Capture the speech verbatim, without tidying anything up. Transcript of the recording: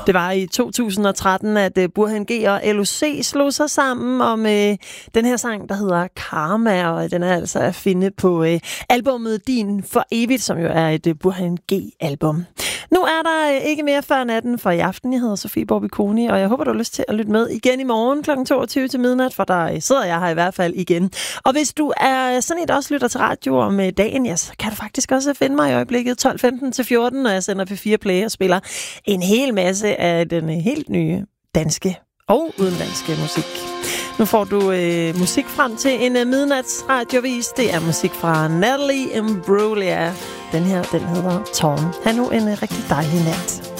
Det var i to tusind og tretten, at uh, Burhan G og L O C slog sig sammen om uh, den her sang, der hedder Karma, og den er altså at finde på uh, albummet Din for Evigt, som jo er et uh, Burhan G-album. Nu er der uh, ikke mere før natten for i aften. Jeg hedder Sofie Borbiconi, og jeg håber, du har lyst til at lytte med igen i morgen klokken toogtyve til midnat, for der uh, sidder jeg her i hvert fald igen. Og hvis du er sådan et, også lytter til radio om uh, dagen, ja, så kan du faktisk også finde mig i øjeblikket tolv femten til fjorten, når jeg sender P fire Play og spiller en hel masse af den helt nye danske og udenlandske musik. Nu får du øh, musik frem til en uh, midnatsradiovis. Det er musik fra Natalie Imbruglia. Den her, den hedder Torn. Ha' nu en uh, rigtig dejlig nat.